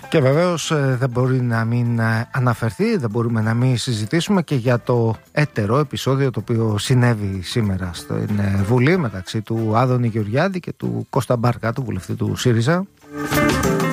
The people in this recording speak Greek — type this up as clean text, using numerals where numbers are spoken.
Και βεβαίως δεν μπορεί να μην αναφερθεί, δεν μπορούμε να μην συζητήσουμε και για το έτερο επεισόδιο το οποίο συνέβη σήμερα στην Βουλή μεταξύ του Άδωνη Γεωργιάδη και του Κώστα Μπάρκα, του βουλευτή του ΣΥΡΙΖΑ.